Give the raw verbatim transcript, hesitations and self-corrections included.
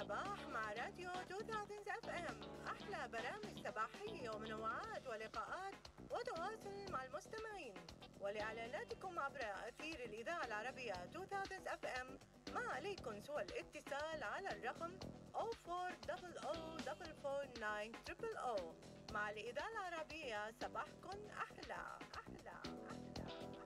الصباح مع راديو ألفين اف ام، احلى برامج صباحيه ومنوعات ولقاءات وتواصل مع المستمعين. ولاعلاناتكم عبر اثير الاذاعه العربيه ألفين اف ام ما عليكم سوى الاتصال على الرقم صفر أربعة صفر صفر أربعة أربعة تسعة صفر صفر صفر. مع الاذاعه العربيه صباحكم احلى احلى.